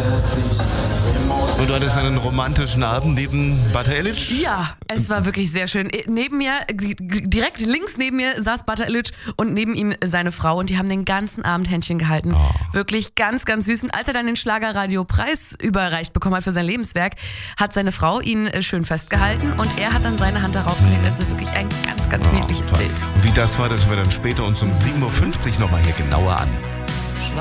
Und du hattest einen romantischen Abend neben Butter Illich? Ja, es war wirklich sehr schön. Neben mir, direkt links neben mir saß Butter Illich und neben ihm seine Frau und die haben den ganzen Abend Händchen gehalten. Oh. Wirklich ganz, ganz süß. Und als er dann den Schlagerradio-Preis überreicht bekommen hat für sein Lebenswerk, hat seine Frau ihn schön festgehalten und er hat dann seine Hand darauf gelegt. Also wirklich ein ganz, ganz niedliches toll. Bild. Und wie das war, das hören wir dann später uns um 7.50 Uhr nochmal hier genauer an.